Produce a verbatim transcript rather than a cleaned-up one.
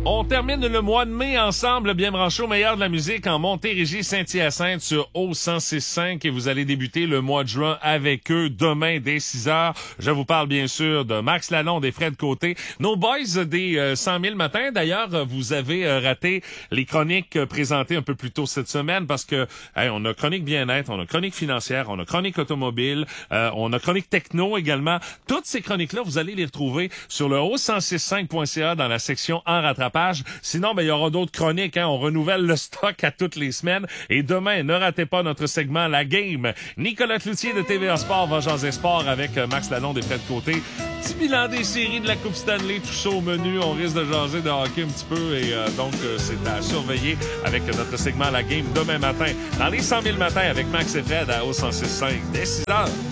On termine le mois de mai ensemble, bien branché au meilleur de la musique en Montérégie, Saint-Hyacinthe sur O cent six cinq et vous allez débuter le mois de juin avec eux demain dès six heures. Je vous parle bien sûr de Max Lalonde et Fred Côté, nos boys des euh, cent mille matins. D'ailleurs, vous avez euh, raté les chroniques euh, présentées un peu plus tôt cette semaine parce que hey, on a chronique bien-être, on a chronique financière, on a chronique automobile, euh, on a chronique techno également. Toutes ces chroniques-là, vous allez les retrouver sur le o cent six cinq point c a dans la section en rattrapage. Sinon, ben, il y aura d'autres chroniques, hein. On renouvelle le stock à toutes les semaines. Et demain, ne ratez pas notre segment La Game. Nicolas Cloutier de T V A Sport va jaser sport avec Max Lalonde et Fred Côté. Petit bilan des séries de la Coupe Stanley, tout ça au menu. On risque de jaser de hockey un petit peu et euh, donc euh, c'est à surveiller avec notre segment La Game demain matin. Dans les cent mille matins avec Max et Fred à O cent six cinq dès six heures.